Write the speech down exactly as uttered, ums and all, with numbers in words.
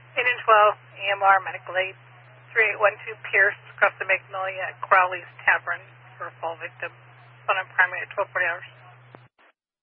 eight and twelve, E M R Medical Aid, three eight one two Pierce, across the Magnolia at Crowley's Tavern for a fall victim. Phone on primary at twelve forty hours.